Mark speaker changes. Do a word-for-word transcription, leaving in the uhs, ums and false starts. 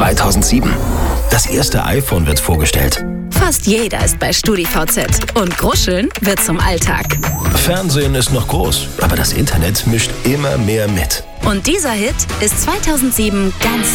Speaker 1: zweitausendsieben. Das erste iPhone wird vorgestellt.
Speaker 2: Fast jeder ist bei StudiVZ und Gruscheln wird zum Alltag.
Speaker 1: Fernsehen ist noch groß, aber das Internet mischt immer mehr mit.
Speaker 2: Und dieser Hit ist zweitausendsieben ganz